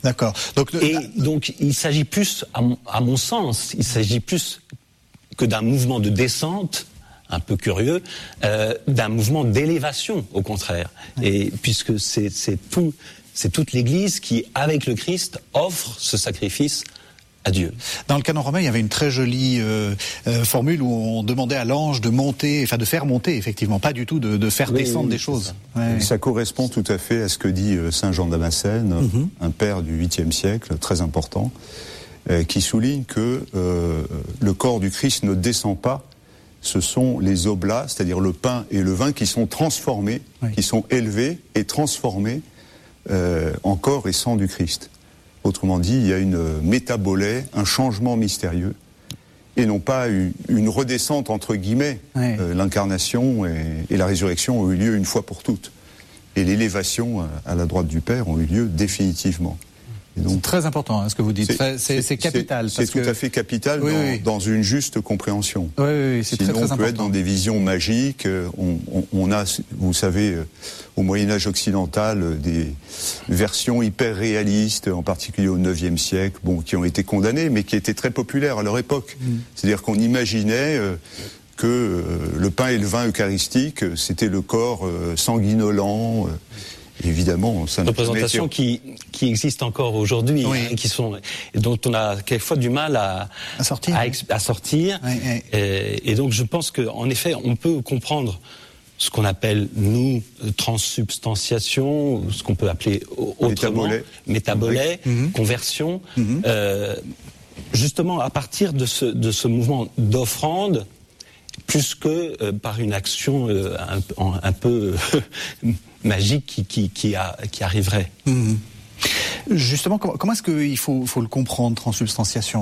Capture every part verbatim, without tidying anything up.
D'accord. Donc, et là... donc, il s'agit plus, à mon, à mon sens, il s'agit plus que d'un mouvement de descente, un peu curieux, euh, d'un mouvement d'élévation, au contraire. Oui. Et puisque c'est, c'est tout, c'est toute l'Église qui, avec le Christ, offre ce sacrifice à Dieu. Dans le canon romain, il y avait une très jolie euh, euh, formule où on demandait à l'ange de monter, enfin de faire monter, effectivement, pas du tout de, de faire oui, descendre oui, des choses. Ça. Ouais. ça correspond tout à fait à ce que dit euh, saint Jean Damascène, mm-hmm. un père du huitième siècle, très important, euh, qui souligne que euh, le corps du Christ ne descend pas, ce sont les oblats, c'est-à-dire le pain et le vin, qui sont transformés, oui. qui sont élevés et transformés euh, en corps et sang du Christ. Autrement dit, il y a une métabolée, un changement mystérieux, et non pas une, une redescente, entre guillemets. Oui. Euh, l'incarnation et, et la résurrection ont eu lieu une fois pour toutes. Et l'élévation à la droite du Père ont eu lieu définitivement. Et donc, c'est très important hein, ce que vous dites, c'est, c'est, c'est capital. C'est, c'est tout que... à fait capital oui, dans, oui. dans une juste compréhension. Oui, oui, oui, c'est Sinon, très, très on peut important. être dans des visions magiques. On, on, on a, vous savez, au Moyen-Âge occidental, des versions hyper réalistes, en particulier au neuvième siècle, bon, qui ont été condamnées, mais qui étaient très populaires à leur époque. Mm. C'est-à-dire qu'on imaginait euh, que euh, le pain et le vin eucharistique, c'était le corps euh, sanguinolent. Euh, Évidemment, ça n'a représentations été... qui qui existent encore aujourd'hui, oui. hein, qui sont dont on a quelquefois du mal à à sortir, à, ex, à sortir. Oui, oui. Et, et donc je pense que en effet, on peut comprendre ce qu'on appelle nous transsubstantiation, ou ce qu'on peut appeler autrement métabolais, oui. mm-hmm. conversion, mm-hmm. Euh, justement à partir de ce de ce mouvement d'offrande, plus que euh, par une action euh, un, un peu euh, magique qui, qui, qui, a, qui arriverait. Mmh. Justement, comment, comment est-ce qu'il faut, faut le comprendre, transsubstantiation ?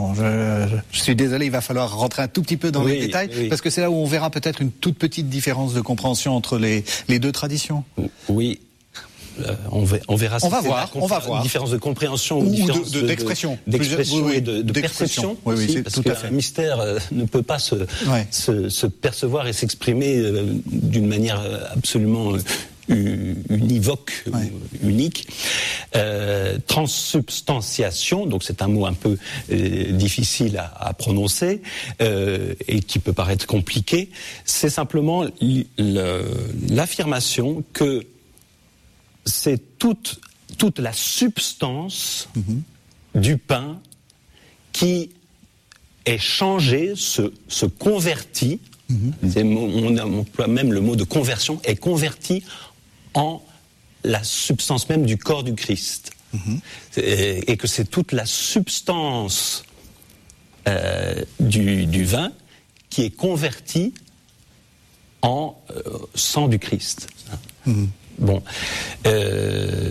je, je, je suis désolé, il va falloir rentrer un tout petit peu dans oui, les détails, oui. parce que c'est là où on verra peut-être une toute petite différence de compréhension entre les, les deux traditions. Oui. Euh, on, va, on verra si on va c'est voir, la on va voir. différence de compréhension ou, ou différence de, de, d'expression, de, d'expression oui, oui, et de, de perception. Oui, oui, aussi, c'est parce tout que à fait. Un mystère euh, ne peut pas se, ouais. se, se percevoir et s'exprimer euh, d'une manière absolument euh, univoque, ouais. unique. Euh, transsubstantiation, donc c'est un mot un peu euh, difficile à, à prononcer euh, et qui peut paraître compliqué. C'est simplement l- le, l'affirmation que c'est toute, toute la substance mmh. du pain qui est changée, se, se convertit, mmh. c'est, on, on emploie même le mot de conversion, est convertie en la substance même du corps du Christ. Mmh. Et, et que c'est toute la substance euh, du, du vin qui est convertie en euh, sang du Christ. Mmh. Bon, euh,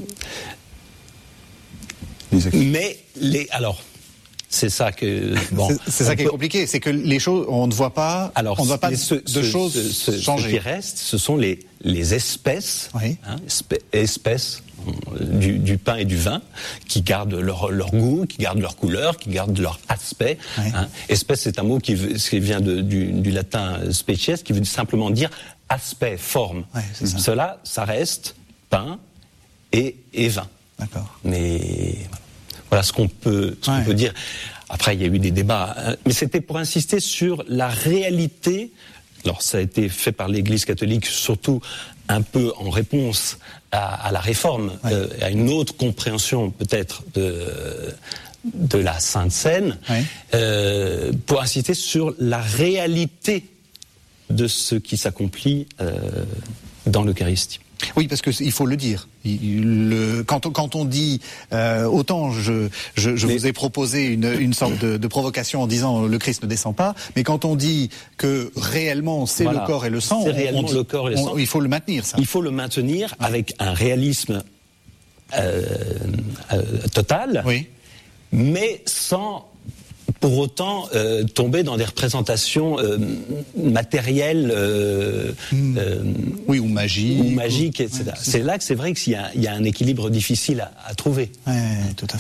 mais les alors c'est ça que bon, c'est, c'est ça qui peut, est compliqué, c'est que les choses on ne voit pas, alors on ne voit pas les, ce, de ce, choses ce, changer. Ce qui reste, ce sont les les espèces, oui. hein, espè, espèces du, du pain et du vin qui gardent leur leur goût, qui gardent leur couleur, qui gardent leur aspect. Oui. Hein. Espèce, c'est un mot qui, qui vient de, du, du latin species, qui veut simplement dire aspect, forme. Ouais, ça. Cela, ça reste pain et, et vin. D'accord. Mais voilà ce qu'on peut, ce ouais. qu'on peut dire. Après, il y a eu des débats, hein, mais c'était pour insister sur la réalité. Alors, ça a été fait par l'Église catholique, surtout un peu en réponse à, à la Réforme, ouais. euh, à une autre compréhension peut-être de, de la Sainte Seine, ouais. euh, pour insister sur la réalité de ce qui s'accomplit euh, dans l'Eucharistie. Oui, parce que il faut le dire. Il, le, quand, on, quand on dit euh, autant, je, je, je vous ai proposé une, une sorte de, de provocation en disant le Christ ne descend pas, mais quand on dit que réellement c'est voilà. le corps et le sang, c'est on, réellement on dit, le corps et le sang. On, il faut le maintenir, ça. Il faut le maintenir ouais. avec un réalisme euh, euh, total, oui. mais sans pour autant euh, tomber dans des représentations euh, matérielles euh, mmh. euh, oui, ou magiques ou magiques, et cetera. Ouais, c'est, c'est là que c'est vrai qu'il y a, il y a un équilibre difficile à, à trouver. Oui, tout à fait.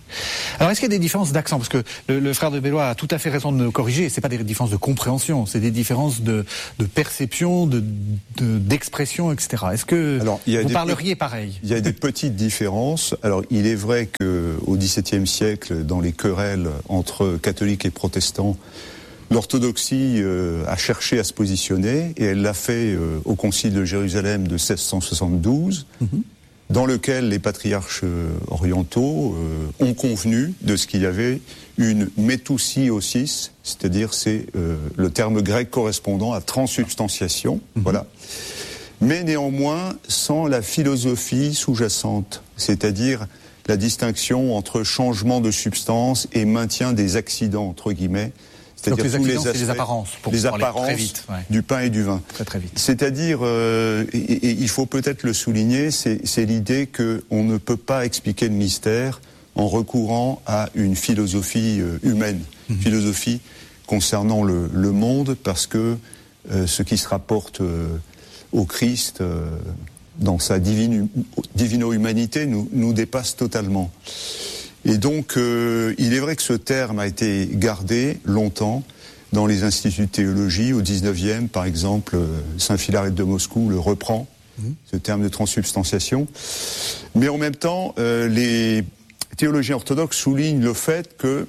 Alors, est-ce qu'il y a des différences d'accent? Parce que le, le frère de Bellois a tout à fait raison de nous corriger. C'est pas des différences de compréhension, c'est des différences de, de perception, de, de, d'expression, et cetera. Est-ce que Alors, vous parleriez pareil? Il y a des petites différences. Alors, il est vrai qu'au XVIIe siècle, dans les querelles entre catholiques et protestants, l'orthodoxie euh, a cherché à se positionner, et elle l'a fait euh, au Concile de Jérusalem de seize cent soixante-douze. Mm-hmm. Dans lequel les patriarches orientaux euh, ont convenu de ce qu'il y avait une métousiosis, c'est-à-dire c'est euh, le terme grec correspondant à transsubstantiation, mmh. voilà. Mais néanmoins sans la philosophie sous-jacente, c'est-à-dire la distinction entre changement de substance et maintien des accidents, entre guillemets. C'est-à-dire donc les accidents, c'est les apparences, pour les apparences très vite, ouais. du pain et du vin. Très très vite. C'est-à-dire, euh, et, et il faut peut-être le souligner, c'est, c'est l'idée qu'on ne peut pas expliquer le mystère en recourant à une philosophie euh, humaine, mmh. philosophie concernant le, le monde, parce que euh, ce qui se rapporte euh, au Christ euh, dans sa divine, divino-humanité nous, nous dépasse totalement. Et donc, euh, il est vrai que ce terme a été gardé longtemps dans les instituts de théologie. Au dix-neuvième, par exemple, Saint Philarète de Moscou le reprend, mmh. ce terme de transsubstantiation. Mais en même temps, euh, les théologiens orthodoxes soulignent le fait que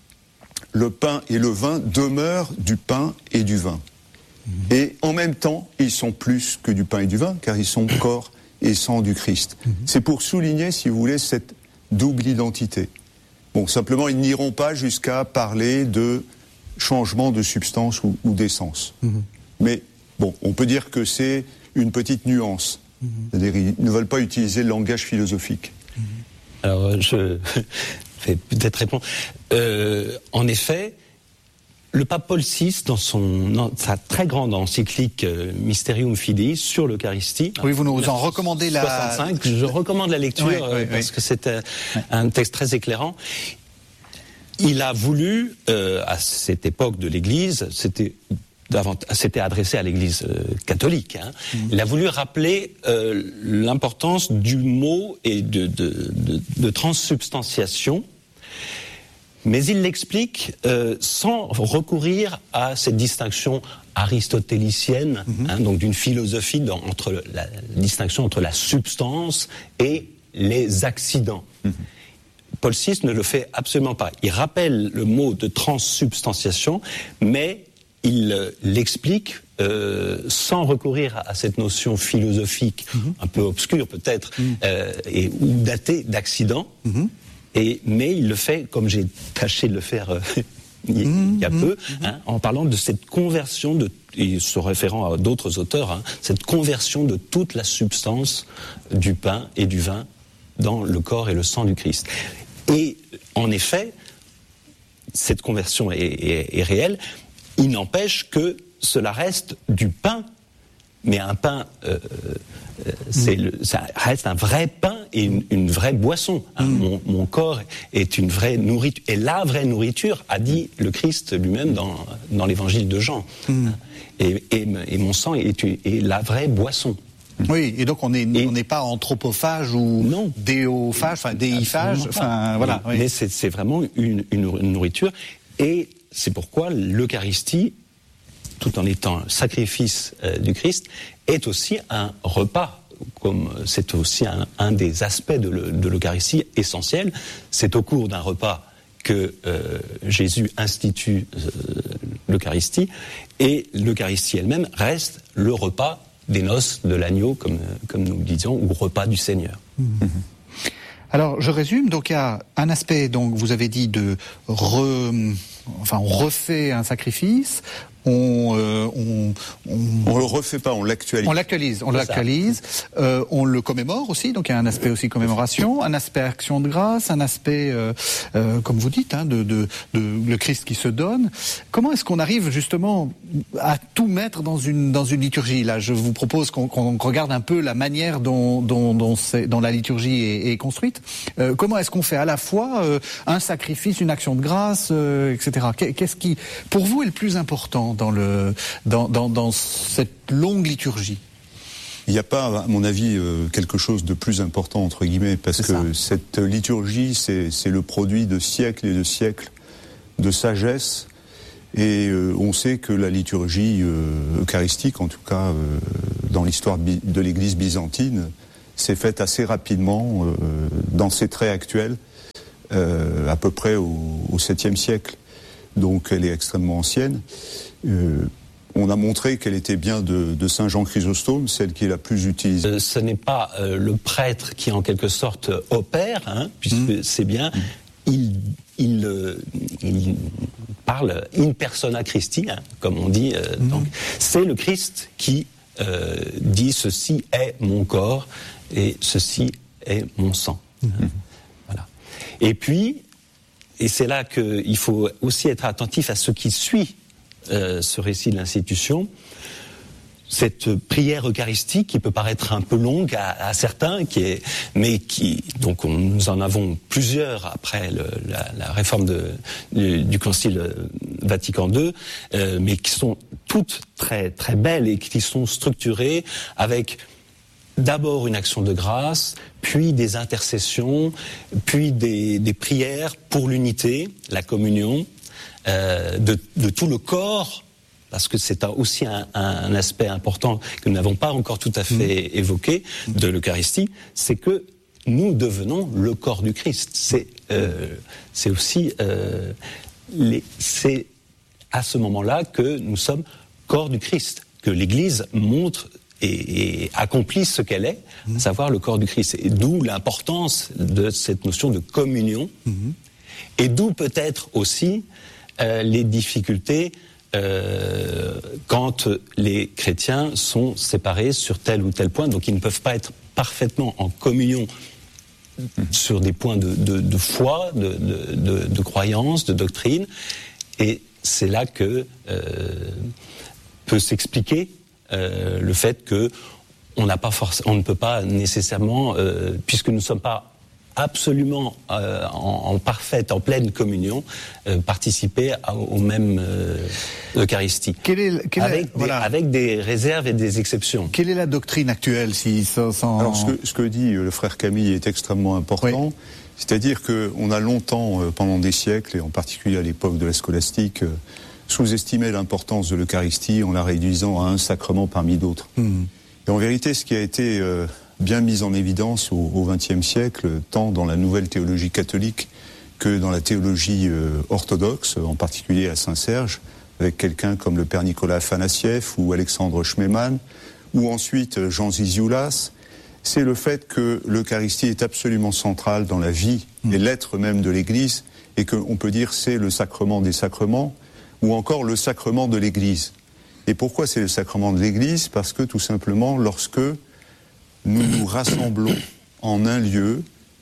le pain et le vin demeurent du pain et du vin. Mmh. Et en même temps, ils sont plus que du pain et du vin, car ils sont corps et sang du Christ. Mmh. C'est pour souligner, si vous voulez, cette double identité. Bon, simplement, ils n'iront pas jusqu'à parler de changement de substance ou, ou d'essence. Mmh. Mais bon, on peut dire que c'est une petite nuance. Mmh. C'est-à-dire, ils ne veulent pas utiliser le langage philosophique. Mmh. Alors, je vais peut-être répondre. Euh, en effet, le pape Paul six, dans son, dans sa très grande encyclique euh, Mysterium Fidei sur l'Eucharistie. Oui, vous nous en recommandez la... soixante-cinq, je recommande la lecture oui, euh, oui, parce oui. que c'est euh, oui. un texte très éclairant. Il a voulu, euh, à cette époque de l'Église, c'était, c'était adressé à l'Église euh, catholique, hein, mmh. il a voulu rappeler euh, l'importance du mot et de, de, de, de transsubstantiation. Mais il l'explique euh, sans recourir à cette distinction aristotélicienne, mmh. hein, donc d'une philosophie dans, entre le, la, la distinction entre la substance et les accidents. Mmh. Paul six ne le fait absolument pas. Il rappelle le mot de transsubstantiation, mais il euh, l'explique euh, sans recourir à, à cette notion philosophique mmh. un peu obscure peut-être mmh. euh, et ou datée d'accident. Mmh. Et, mais il le fait, comme j'ai tâché de le faire euh, il, mmh, il y a mmh, peu, mmh. Hein, en parlant de cette conversion, de, et se référant à d'autres auteurs, hein, cette conversion de toute la substance du pain et du vin dans le corps et le sang du Christ. Et en effet, cette conversion est, est, est réelle. Il n'empêche que cela reste du pain, mais un pain... Euh, C'est le, ça reste un vrai pain et une, une vraie boisson. Hein. Mm. Mon, mon corps est une vraie nourriture, et la vraie nourriture, a dit le Christ lui-même dans, dans l'évangile de Jean. Mm. Et, et, et mon sang est, est la vraie boisson. Oui, et donc on n'est on n'est pas anthropophage ou non. déophage, enfin déiphage, enfin voilà. Oui. Mais c'est, c'est vraiment une, une nourriture, et c'est pourquoi l'Eucharistie, tout en étant un sacrifice euh, du Christ, est aussi un repas, comme c'est aussi un, un des aspects de, le, de l'Eucharistie essentiel. C'est au cours d'un repas que euh, Jésus institue euh, l'Eucharistie, et l'Eucharistie elle-même reste le repas des noces de l'agneau, comme, comme nous le disions, ou repas du Seigneur. Mmh. Alors, je résume. Donc, il y a un aspect, donc, vous avez dit de re... Enfin, on refait un sacrifice, on, euh, on, on... On le refait pas, on l'actualise. On l'actualise, on l'actualise. Euh, on le commémore aussi, donc il y a un aspect aussi commémoration, un aspect action de grâce, un aspect, euh, euh, comme vous dites, hein, de, de, de le Christ qui se donne. Comment est-ce qu'on arrive justement à tout mettre dans une dans une liturgie? Là, je vous propose qu'on, qu'on regarde un peu la manière dont dont dont, c'est, dont la liturgie est, est construite. Euh, comment est-ce qu'on fait à la fois euh, un sacrifice, une action de grâce, euh, et cetera. Qu'est-ce qui, pour vous, est le plus important dans le dans dans, dans cette longue liturgie? Il n'y a pas, à mon avis, euh, quelque chose de plus important, entre guillemets, parce c'est que ça. cette liturgie, c'est, c'est le produit de siècles et de siècles de sagesse. Et euh, on sait que la liturgie euh, eucharistique, en tout cas euh, dans l'histoire bi- de l'Église byzantine, s'est faite assez rapidement, euh, dans ses traits actuels, euh, à peu près au, au septième siècle. Donc elle est extrêmement ancienne. Euh, On a montré qu'elle était bien de, de Saint Jean Chrysostome, celle qui est la plus utilisée. Euh, ce n'est pas euh, le prêtre qui en quelque sorte opère, hein, puisque mmh. c'est bien, mmh. il, il, euh, il parle in persona Christi, hein, comme on dit. Euh, mmh. Donc, c'est le Christ qui euh, dit ceci est mon corps et ceci est mon sang. Mmh. Hein, voilà. Et puis, et c'est là qu'il faut aussi être attentif à ce qui suit Euh, ce récit de l'institution, cette prière eucharistique qui peut paraître un peu longue à, à certains, qui est, mais qui, donc on, nous en avons plusieurs après le, la, la réforme de, du, du Concile Vatican deux, euh, mais qui sont toutes très très belles et qui sont structurées avec d'abord une action de grâce, puis des intercessions, puis des, des prières pour l'unité, la communion. Euh, de, de tout le corps, parce que c'est aussi un, un aspect important que nous n'avons pas encore tout à fait mmh. évoqué de l'Eucharistie, c'est que nous devenons le corps du Christ. C'est, euh, c'est aussi euh, les, c'est à ce moment-là que nous sommes corps du Christ, que l'Église montre et, et accomplit ce qu'elle est, mmh. à savoir le corps du Christ. Et d'où l'importance de cette notion de communion, mmh. et d'où peut-être aussi Euh, les difficultés euh, quand les chrétiens sont séparés sur tel ou tel point, donc ils ne peuvent pas être parfaitement en communion sur des points de, de, de foi, de, de, de, de croyance, de doctrine, et c'est là que euh, peut s'expliquer euh, le fait que on n'a pas forc- on ne peut pas nécessairement, euh, puisque nous ne sommes pas absolument euh, en, en parfaite, en pleine communion, euh, participer à, au même euh, Eucharistie. Quelle est, quelle avec, est, des, voilà. avec des réserves et des exceptions. Quelle est la doctrine actuelle si, sans, sans... Alors ce que, ce que dit le frère Camille est extrêmement important, oui. C'est-à-dire qu'on a longtemps, euh, pendant des siècles, et en particulier à l'époque de la scolastique, euh, sous-estimé l'importance de l'Eucharistie en la réduisant à un sacrement parmi d'autres. Mmh. Et en vérité, ce qui a été... Euh, bien mise en évidence au vingtième siècle, tant dans la nouvelle théologie catholique que dans la théologie euh, orthodoxe, en particulier à Saint-Serge, avec quelqu'un comme le père Nicolas Afanassiev ou Alexandre Schmemann, ou ensuite Jean Zizioulas, c'est le fait que l'Eucharistie est absolument centrale dans la vie et l'être même de l'Église, et qu'on peut dire c'est le sacrement des sacrements, ou encore le sacrement de l'Église. Et pourquoi c'est le sacrement de l'Église ? Parce que tout simplement, lorsque nous nous rassemblons en un lieu,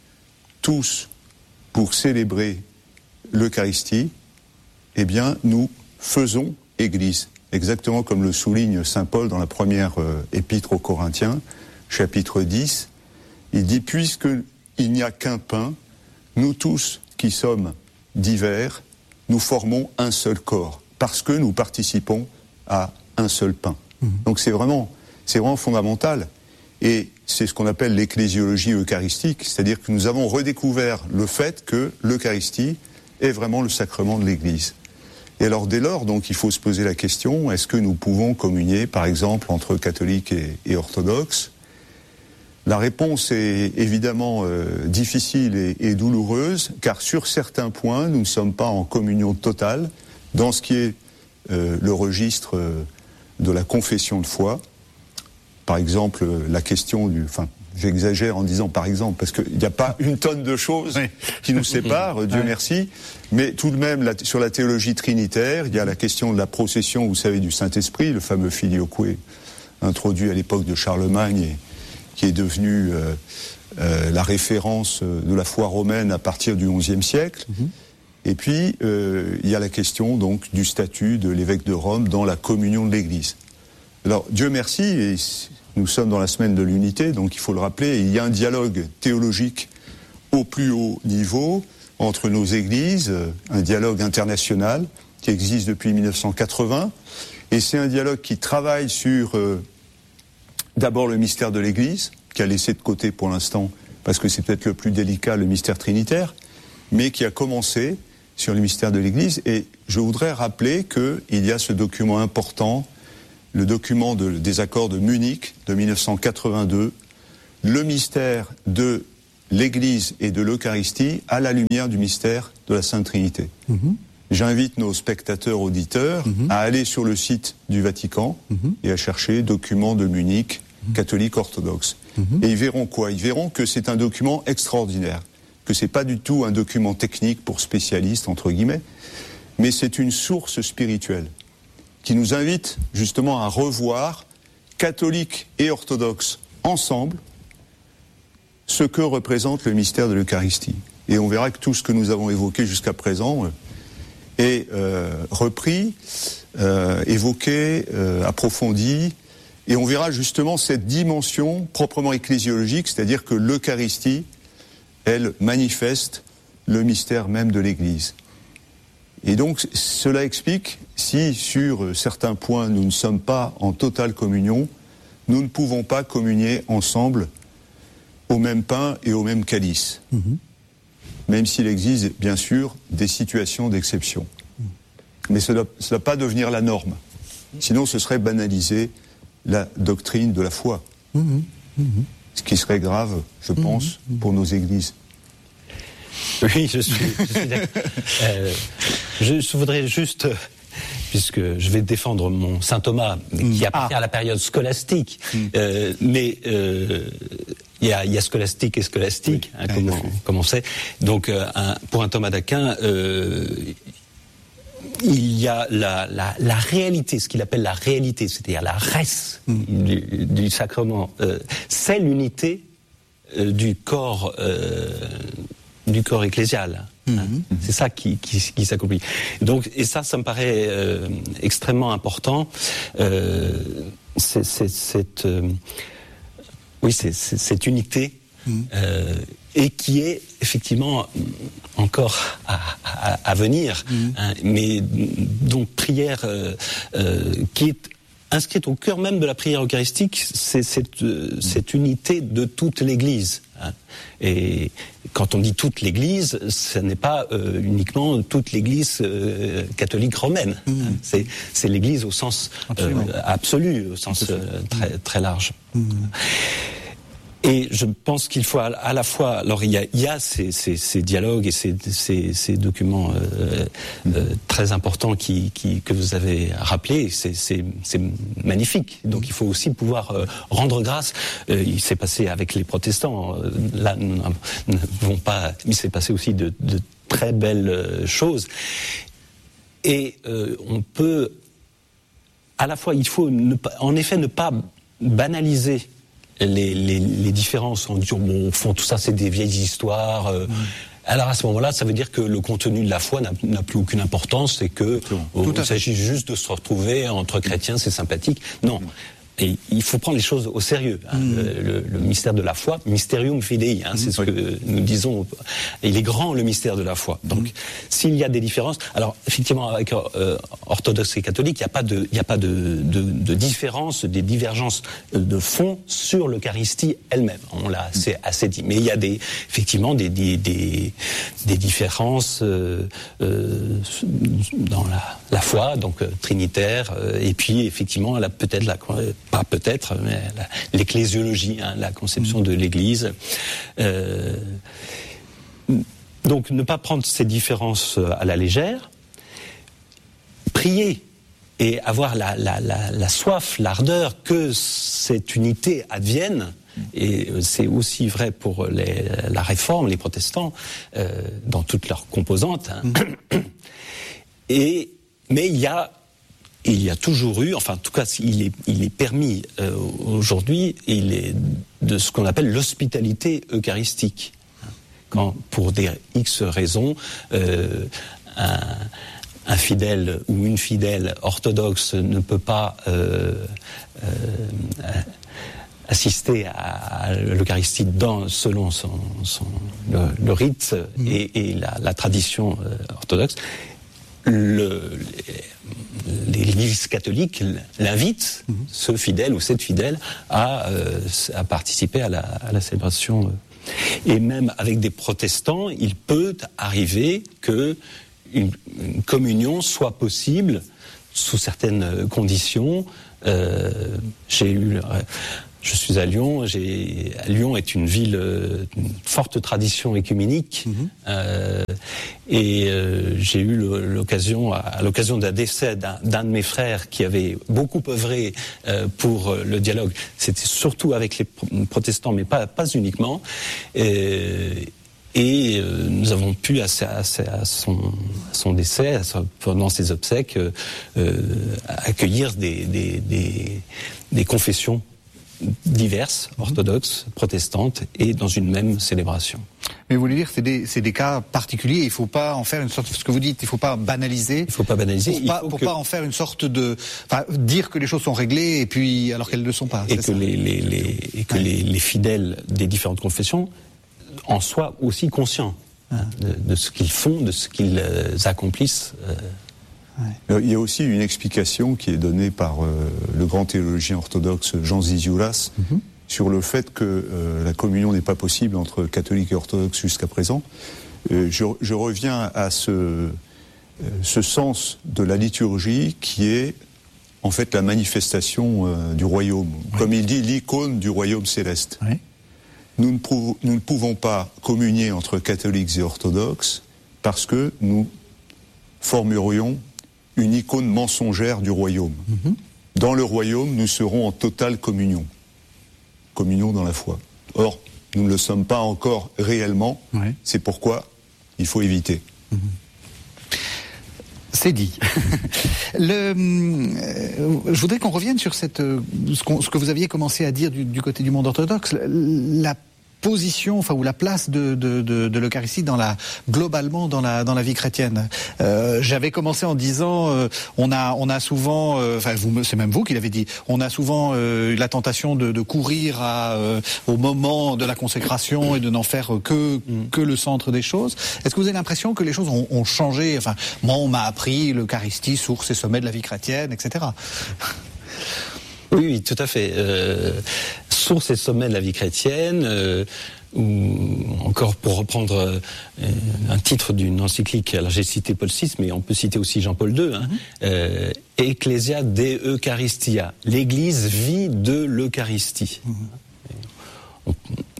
tous, pour célébrer l'Eucharistie, eh bien, nous faisons Église. Exactement comme le souligne saint Paul dans la première euh, épître aux Corinthiens, chapitre dix. Il dit, puisqu'il n'y a qu'un pain, nous tous qui sommes divers, nous formons un seul corps, parce que nous participons à un seul pain. Mmh. Donc c'est vraiment, c'est vraiment fondamental. Et c'est ce qu'on appelle l'ecclésiologie eucharistique, c'est-à-dire que nous avons redécouvert le fait que l'Eucharistie est vraiment le sacrement de l'Église. Et alors dès lors, donc, il faut se poser la question, est-ce que nous pouvons communier, par exemple, entre catholiques et, et orthodoxes ? La réponse est évidemment euh, difficile et, et douloureuse, car sur certains points, nous ne sommes pas en communion totale, dans ce qui est euh, le registre euh, de la confession de foi. Par exemple, la question du... Enfin, j'exagère en disant par exemple, parce qu'il n'y a pas une tonne de choses oui. qui nous séparent, Dieu oui. merci, mais tout de même, la, sur la théologie trinitaire, il y a la question de la procession, vous savez, du Saint-Esprit, le fameux filioque, introduit à l'époque de Charlemagne, et qui est devenu euh, euh, la référence de la foi romaine à partir du onzième siècle. Mm-hmm. Et puis, euh, il y a la question donc du statut de l'évêque de Rome dans la communion de l'Église. Alors, Dieu merci, et nous sommes dans la semaine de l'unité, donc il faut le rappeler, il y a un dialogue théologique au plus haut niveau entre nos églises, un dialogue international qui existe depuis mille neuf cent quatre-vingts, et c'est un dialogue qui travaille sur euh, d'abord le mystère de l'Église, qui a laissé de côté pour l'instant, parce que c'est peut-être le plus délicat, le mystère trinitaire, mais qui a commencé sur le mystère de l'Église. Et je voudrais rappeler qu'il y a ce document important, le document de, des accords de Munich de mille neuf cent quatre-vingt-deux, le mystère de l'Église et de l'Eucharistie à la lumière du mystère de la Sainte Trinité. Mm-hmm. J'invite nos spectateurs auditeurs mm-hmm. à aller sur le site du Vatican mm-hmm. et à chercher document de Munich, mm-hmm. catholique orthodoxe. Mm-hmm. Et ils verront quoi ? Ils verront que c'est un document extraordinaire, que c'est pas du tout un document technique pour spécialistes, entre guillemets, mais c'est une source spirituelle qui nous invite justement à revoir, catholiques et orthodoxes ensemble, ce que représente le mystère de l'Eucharistie. Et on verra que tout ce que nous avons évoqué jusqu'à présent est euh, repris, euh, évoqué, euh, approfondi, et on verra justement cette dimension proprement ecclésiologique, c'est-à-dire que l'Eucharistie, elle manifeste le mystère même de l'Église. Et donc cela explique, si sur certains points nous ne sommes pas en totale communion, nous ne pouvons pas communier ensemble au même pain et au même calice. Mmh. Même s'il existe, bien sûr, des situations d'exception. Mmh. Mais cela ne doit pas devenir la norme. Sinon, ce serait banaliser la doctrine de la foi. Mmh. Mmh. Ce qui serait grave, je pense, mmh. pour nos églises. Oui, je suis, je suis d'accord. Euh, je voudrais juste... puisque je vais défendre mon saint Thomas, qui appartient ah. à la période scolastique, mmh. euh, mais euh, il y a, y a scolastique et scolastique, oui, hein, comme, on, comme on sait. Donc, euh, un, pour un Thomas d'Aquin, euh, il y a la, la, la réalité, ce qu'il appelle la réalité, c'est-à-dire la res mmh. du, du sacrement. Euh, c'est l'unité euh, du corps, euh, du corps ecclésial. Mmh. Hein, c'est ça qui, qui, qui s'accomplit. Donc, et ça, ça me paraît euh, extrêmement important. Euh, c'est, c'est, c'est, euh, oui, c'est, c'est cette unité mmh. euh, et qui est effectivement encore à, à, à venir. Mmh. Hein, mais donc prière euh, euh, qui est inscrite au cœur même de la prière eucharistique, c'est cette, euh, cette unité de toute l'Église. Hein. Et quand on dit toute l'Église, ce n'est pas euh, uniquement toute l'Église euh, catholique romaine. Mmh. Hein. C'est, c'est l'Église au sens euh, absolu, au sens euh, très, très large. Mmh. Et je pense qu'il faut à la fois, alors il y a, il y a ces, ces, ces dialogues et ces, ces, ces documents euh, euh, très importants qui, qui, que vous avez rappelés, c'est, c'est, c'est magnifique. Donc il faut aussi pouvoir euh, rendre grâce. Euh, il s'est passé avec les protestants, euh, là nous ne vont pas, il s'est passé aussi de, de très belles choses. Et euh, on peut, à la fois, il faut ne pas, en effet ne pas banaliser Les, les, les différences. On dit, bon, au fond, tout ça, c'est des vieilles histoires. Euh, mmh. Alors, à ce moment-là, ça veut dire que le contenu de la foi n'a, n'a plus aucune importance et que oh, il s'agit juste de se retrouver entre chrétiens, c'est sympathique. Non. Mmh. Et il faut prendre les choses au sérieux. Hein. Mmh. Le, le, le mystère de la foi, mysterium fidei, hein, mmh. c'est ce que nous disons. Il est grand, le mystère de la foi. Donc, mmh. s'il y a des différences, alors effectivement, avec euh, orthodoxe et catholique, il n'y a pas de, il n'y a pas de, de, de différence, des divergences de fond sur l'Eucharistie elle-même. On l'a assez, assez dit. Mais il y a des, effectivement, des, des, des, des différences euh, euh, dans la, la foi, donc euh, trinitaire, euh, et puis effectivement, la, peut-être la pas peut-être, mais la, l'ecclésiologie, hein, la conception mmh. de l'Église. Euh, donc, ne pas prendre ces différences à la légère, prier et avoir la, la, la, la soif, l'ardeur que cette unité advienne. Et c'est aussi vrai pour les, la Réforme, les protestants, euh, dans toutes leurs composantes. Hein. Mmh. Et, mais il y a Il y a toujours eu, enfin en tout cas il est, il est permis euh, aujourd'hui, il est de ce qu'on appelle l'hospitalité eucharistique. Quand pour des X raisons, euh, un, un fidèle ou une fidèle orthodoxe ne peut pas euh, euh, assister à, à l'Eucharistie dans, selon son, son, le, le rite mmh. et, et la, la tradition euh, orthodoxe, le, l'Église catholique l'invite, mmh. ce fidèle ou cette fidèle, à, euh, à participer à la, à la célébration. Et même avec des protestants, il peut arriver que une, une communion soit possible sous certaines conditions. Euh, j'ai eu, je suis à Lyon. J'ai, Lyon est une ville d'une forte tradition écuménique, mmh. euh, et euh, j'ai eu l'occasion, à l'occasion d'un décès d'un, d'un de mes frères qui avait beaucoup œuvré euh, pour le dialogue. C'était surtout avec les protestants, mais pas pas uniquement. Et, Et euh, nous avons pu, à, à, à, son, à son décès, à son, pendant ses obsèques, euh, accueillir des, des, des, des confessions diverses, orthodoxes, protestantes, et dans une même célébration. Mais vous voulez dire que c'est des, c'est des cas particuliers, il ne faut pas en faire une sorte, ce que vous dites, il ne faut pas banaliser. Il ne faut pas banaliser. Pour, pas, pour que... pas en faire une sorte de... Enfin, dire que les choses sont réglées, et puis, alors qu'elles ne le sont pas. Et que, les, les, les, et que ouais. les, les fidèles des différentes confessions en soient aussi conscients ah. de, de ce qu'ils font, de ce qu'ils euh, accomplissent. Euh. Ouais. Il y a aussi une explication qui est donnée par euh, le grand théologien orthodoxe Jean Zizioulas mm-hmm. sur le fait que euh, la communion n'est pas possible entre catholiques et orthodoxes jusqu'à présent. Euh, je, je reviens à ce, euh, ce sens de la liturgie qui est en fait la manifestation euh, du royaume. Oui. Comme il dit, l'icône du royaume céleste. Oui. Nous ne, pouvons, nous ne pouvons pas communier entre catholiques et orthodoxes parce que nous formerions une icône mensongère du royaume. Mm-hmm. Dans le royaume, nous serons en totale communion. Communion dans la foi. Or, nous ne le sommes pas encore réellement. Ouais. C'est pourquoi il faut éviter. Mm-hmm. C'est dit. Le, euh, je voudrais qu'on revienne sur cette, ce, qu'on, ce que vous aviez commencé à dire du, du côté du monde orthodoxe. La position, enfin, ou la place de, de, de, de l'Eucharistie dans la, globalement dans la, dans la vie chrétienne. Euh, j'avais commencé en disant, euh, on a, on a souvent, euh, enfin, vous, c'est même vous qui l'avez dit, on a souvent euh, la tentation de, de courir à, euh, au moment de la consécration et de n'en faire que, que le centre des choses. Est-ce que vous avez l'impression que les choses ont, ont changé? Enfin, moi, on m'a appris l'Eucharistie, source et sommet de la vie chrétienne, et cetera. Oui, oui, tout à fait. Euh, source et sommet de la vie chrétienne, euh, ou encore pour reprendre euh, un titre d'une encyclique, alors j'ai cité Paul six, mais on peut citer aussi Jean-Paul deux, hein, mm-hmm. euh, Ecclesia de Eucharistia, l'Église vit de l'Eucharistie. Mm-hmm.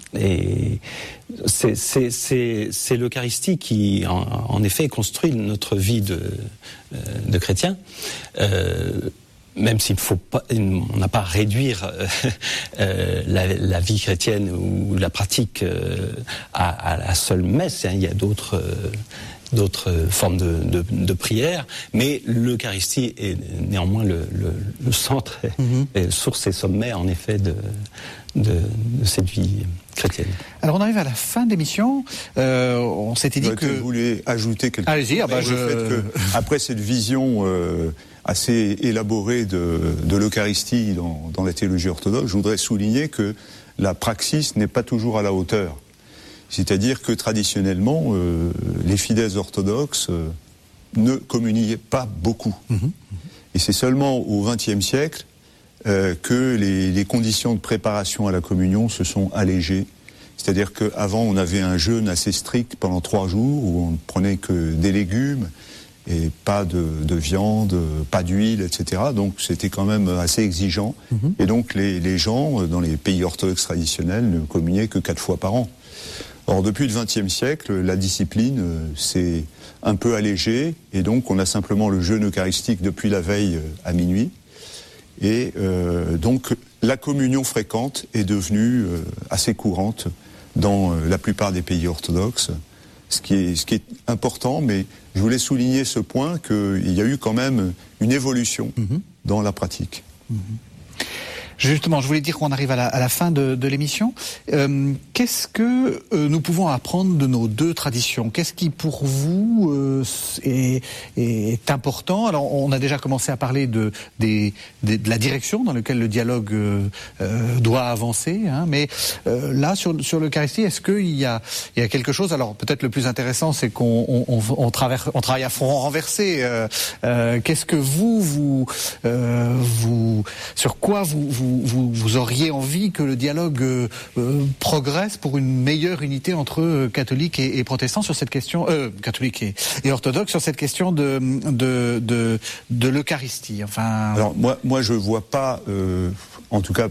Et c'est, c'est, c'est, c'est l'Eucharistie qui, en, en effet, construit notre vie de, de chrétien. Euh, Même s'il faut pas, on n'a pas à réduire euh, euh, la, la vie chrétienne ou la pratique euh, à, à la seule messe. Hein. Il y a d'autres, euh, d'autres formes de, de, de prière, mais l'Eucharistie est néanmoins le, le, le centre, mm-hmm. et source et sommet, en effet, de, de, de cette vie chrétienne. Alors on arrive à la fin de l'émission. Euh, on s'était dit bah, que vous voulez ajouter quelque chose. Allez-y. Ah bah je... le fait que, après cette vision euh, assez élaborée de, de l'Eucharistie dans, dans la théologie orthodoxe, je voudrais souligner que la praxis n'est pas toujours à la hauteur. C'est-à-dire que traditionnellement, euh, les fidèles orthodoxes euh, ne communiaient pas beaucoup. Mmh. Et c'est seulement au vingtième siècle euh, que les, les conditions de préparation à la communion se sont allégées. C'est-à-dire qu'avant, on avait un jeûne assez strict pendant trois jours où on ne prenait que des légumes et pas de, de viande, pas d'huile, et cetera. Donc c'était quand même assez exigeant. Mmh. Et donc les, les gens, dans les pays orthodoxes traditionnels, ne communiaient que quatre fois par an. Or, depuis le vingtième siècle, la discipline euh, s'est un peu allégée, et donc on a simplement le jeûne eucharistique depuis la veille euh, à minuit. Et euh, donc la communion fréquente est devenue euh, assez courante dans euh, la plupart des pays orthodoxes, ce qui est, ce qui est important, mais je voulais souligner ce point qu'il y a eu quand même une évolution mmh. dans la pratique. Mmh. Justement, je voulais dire qu'on arrive à la, à la fin de, de l'émission. Euh, qu'est-ce que euh, nous pouvons apprendre de nos deux traditions ? Qu'est-ce qui, pour vous, euh, est, est important ? Alors, on a déjà commencé à parler de, des, des, de la direction dans laquelle le dialogue euh, euh, doit avancer, hein, mais euh, là, sur, sur l'Eucharistie, est-ce qu'il y a, il y a quelque chose ? Alors, peut-être le plus intéressant, c'est qu'on on, on, on, traverse, on travaille à front renversé. Euh, euh, qu'est-ce que vous, vous, euh, vous, sur quoi vous, vous Vous, vous auriez envie que le dialogue euh, euh, progresse pour une meilleure unité entre euh, catholiques et, et protestants sur cette question, euh, catholiques et, et orthodoxes sur cette question de de de, de l'Eucharistie. Enfin. Alors moi, moi je vois pas, euh, en tout cas,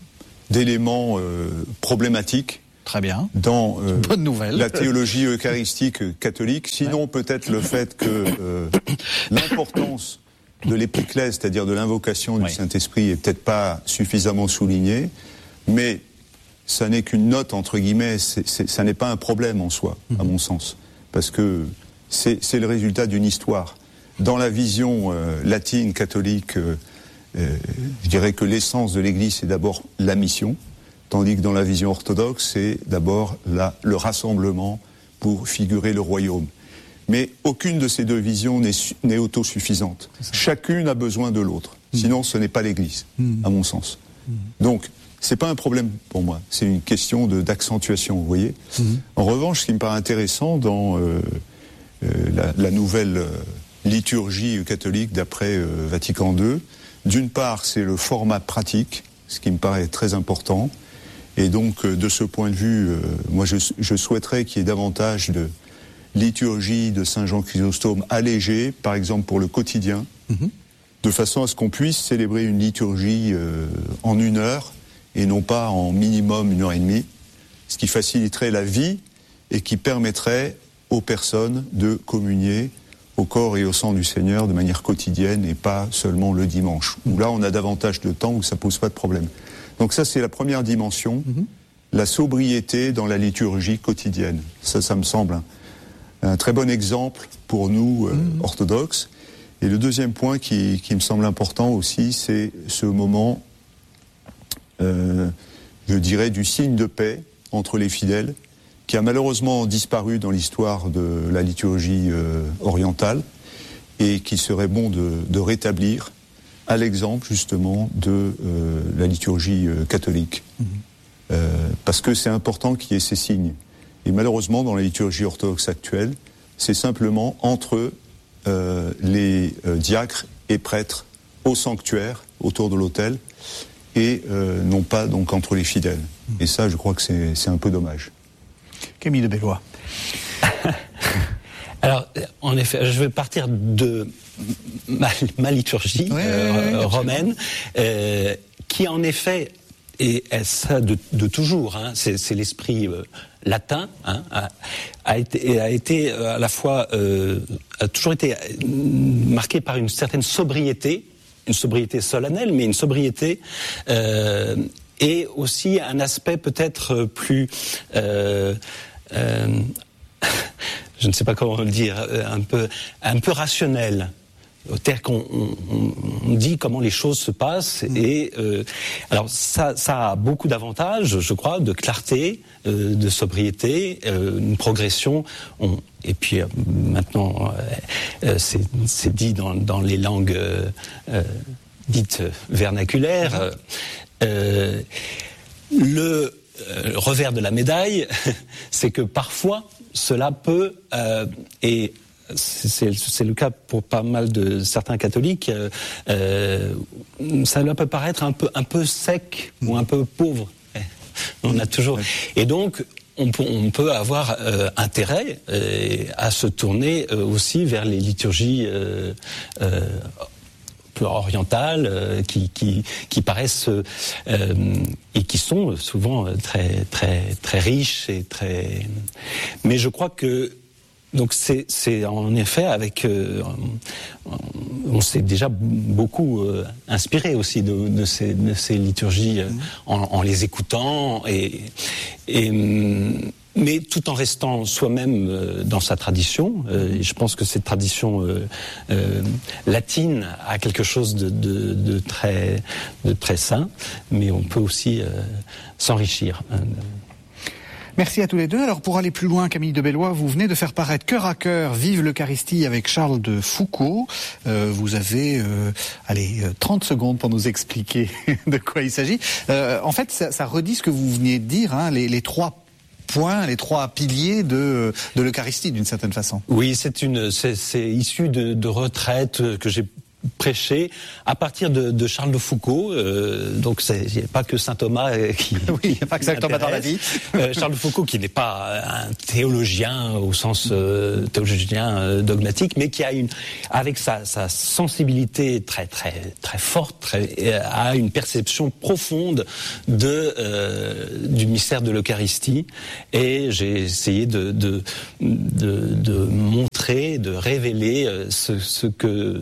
d'éléments euh, problématiques. Très bien. Dans euh, bonne nouvelle. La théologie eucharistique catholique. Sinon, ouais. peut-être le fait que euh, l'importance de l'épiclèse, c'est-à-dire de l'invocation du oui. Saint-Esprit, est peut-être pas suffisamment soulignée, mais ça n'est qu'une note, entre guillemets, c'est, c'est, ça n'est pas un problème en soi, mmh. à mon sens, parce que c'est, c'est le résultat d'une histoire. Dans la vision euh, latine, catholique, euh, euh, je dirais que l'essence de l'Église, c'est d'abord la mission, tandis que dans la vision orthodoxe, c'est d'abord la, le rassemblement pour figurer le royaume. Mais aucune de ces deux visions n'est, n'est autosuffisante. Chacune a besoin de l'autre. Mmh. Sinon, ce n'est pas l'Église, mmh. à mon sens. Mmh. Donc, c'est pas un problème pour moi. C'est une question de, d'accentuation, vous voyez. Mmh. En revanche, ce qui me paraît intéressant dans euh, euh, la, la nouvelle euh, liturgie catholique d'après euh, Vatican deux, d'une part, c'est le format pratique, ce qui me paraît très important. Et donc, euh, de ce point de vue, euh, moi, je, je souhaiterais qu'il y ait davantage de liturgie de Saint Jean Chrysostome allégée, par exemple pour le quotidien, mmh. de façon à ce qu'on puisse célébrer une liturgie euh, en une heure et non pas en minimum une heure et demie, ce qui faciliterait la vie et qui permettrait aux personnes de communier au corps et au sang du Seigneur de manière quotidienne et pas seulement le dimanche, où là on a davantage de temps, où ça pose pas de problème. Donc ça c'est la première dimension, mmh. la sobriété dans la liturgie quotidienne. Ça, ça me semble un, un très bon exemple pour nous, euh, mmh. orthodoxes. Et le deuxième point qui, qui me semble important aussi, c'est ce moment, euh, je dirais, du signe de paix entre les fidèles, qui a malheureusement disparu dans l'histoire de la liturgie euh, orientale, et qu'il serait bon de, de rétablir, à l'exemple justement de euh, la liturgie euh, catholique. Mmh. Euh, parce que c'est important qu'il y ait ces signes. Et malheureusement, dans la liturgie orthodoxe actuelle, c'est simplement entre euh, les euh, diacres et prêtres au sanctuaire, autour de l'autel, et euh, non pas donc entre les fidèles. Mmh. Et ça, je crois que c'est, c'est un peu dommage. Camille de Bellois. Alors, en effet, je vais partir de ma, ma liturgie ouais, euh, ouais, romaine, euh, qui en effet est, est ça de, de toujours, hein, c'est, c'est l'esprit euh, latin, hein, a, a été, a été à la fois, euh, a toujours été marqué par une certaine sobriété, une sobriété solennelle, mais une sobriété euh, et aussi un aspect peut-être plus, euh, euh, je ne sais pas comment le dire, un peu, un peu rationnel. C'est-à-dire qu'on on, on dit comment les choses se passent mmh. et euh, alors ça, ça a beaucoup d'avantages, je crois, de clarté, euh, de sobriété, euh, une progression. On, et puis euh, maintenant, euh, c'est, c'est dit dans, dans les langues euh, euh, dites vernaculaires. Euh, euh, le euh, revers de la médaille, c'est que parfois cela peut euh, et C'est, c'est le cas pour pas mal de certains catholiques. Euh, euh, ça leur peut paraître un peu, un peu sec mmh. ou un peu pauvre. On a toujours. Et donc, on peut, on peut avoir euh, intérêt euh, à se tourner euh, aussi vers les liturgies euh, euh, plus orientales, euh, qui, qui, qui paraissent euh, et qui sont souvent très, très, très riches et très. Mais je crois que donc c'est, c'est en effet avec euh, on s'est déjà beaucoup euh, inspiré aussi de, de, ces, de ces liturgies euh, en, en les écoutant et, et mais tout en restant soi-même euh, dans sa tradition. Euh, et je pense que cette tradition euh, euh, latine a quelque chose de, de, de très, de très sain, mais on peut aussi euh, s'enrichir. Hein. Merci à tous les deux. Alors pour aller plus loin, Camille de Bellois, vous venez de faire paraître Cœur à cœur, Vive l'Eucharistie avec Charles de Foucauld. Euh, vous avez euh, allez, trente secondes pour nous expliquer de quoi il s'agit. Euh, en fait, ça, ça redit ce que vous veniez de dire, hein, les, les trois points, les trois piliers de, de l'Eucharistie d'une certaine façon. Oui, c'est une, c'est, c'est issu de, de retraite que j'ai prêché à partir de, de Charles de Foucauld. Euh, donc il n'y a pas que saint Thomas euh, qui. Oui, il n'y a pas que saint Thomas dans la vie. euh, Charles de Foucauld qui n'est pas un théologien au sens euh, théologien euh, dogmatique, mais qui a une, avec sa, sa sensibilité très très très forte, très, euh, a une perception profonde de euh, du mystère de l'Eucharistie. Et j'ai essayé de de de, de montrer, de révéler euh, ce, ce que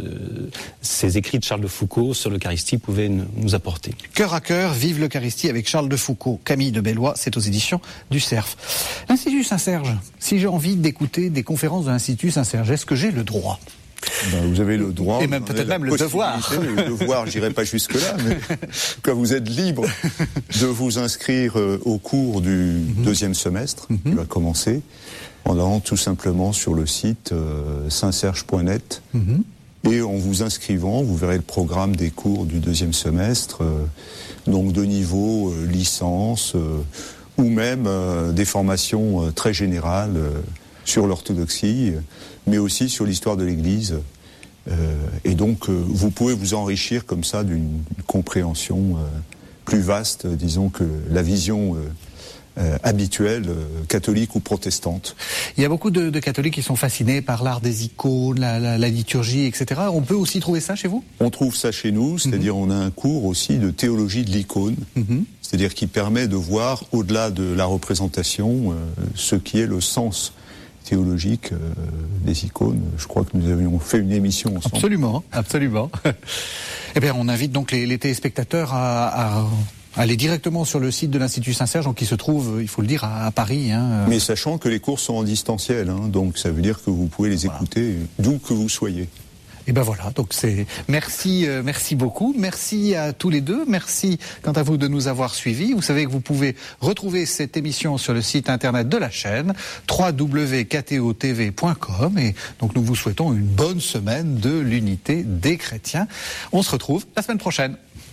ces écrits de Charles de Foucauld sur l'Eucharistie pouvaient nous apporter. Cœur à cœur, Vive l'Eucharistie avec Charles de Foucauld. Camille de Bellois, c'est aux éditions du Cerf. L'Institut Saint-Serge, si j'ai envie d'écouter des conférences de l'Institut Saint-Serge, est-ce que j'ai le droit ? Ben, vous avez le droit. Et même peut-être même le devoir. Le devoir, j'irai pas jusque-là, mais en tout cas, vous êtes libre de vous inscrire au cours du mm-hmm. deuxième semestre mm-hmm. qui va commencer en allant tout simplement sur le site euh, saint serge point net. Mm-hmm. Et en vous inscrivant, vous verrez le programme des cours du deuxième semestre, euh, donc de niveau euh, licence, euh, ou même euh, des formations euh, très générales euh, sur l'orthodoxie, euh, mais aussi sur l'histoire de l'Église. Euh, et donc, euh, vous pouvez vous enrichir comme ça d'une compréhension euh, plus vaste, disons, que la vision euh, Euh, habituelle, euh, catholique ou protestante. Il y a beaucoup de, de catholiques qui sont fascinés par l'art des icônes, la, la, la liturgie, et cetera. On peut aussi trouver ça chez vous ? On trouve ça chez nous, c'est-à-dire mm-hmm. on a un cours aussi de théologie de l'icône, mm-hmm. c'est-à-dire qui permet de voir au-delà de la représentation euh, ce qui est le sens théologique euh, des icônes. Je crois que nous avions fait une émission ensemble. Absolument, absolument. Eh bien, on invite donc les, les téléspectateurs à... à... Allez directement sur le site de l'Institut Saint-Serge, qui se trouve, il faut le dire, à, à Paris. Hein. Mais sachant que les cours sont en distanciel, hein, donc ça veut dire que vous pouvez les voilà. écouter d'où que vous soyez. Et ben voilà, donc c'est merci, euh, merci beaucoup, merci à tous les deux, merci quant à vous de nous avoir suivis. Vous savez que vous pouvez retrouver cette émission sur le site internet de la chaîne w w w point k t o t v point com et donc nous vous souhaitons une bonne semaine de l'unité des chrétiens. On se retrouve la semaine prochaine.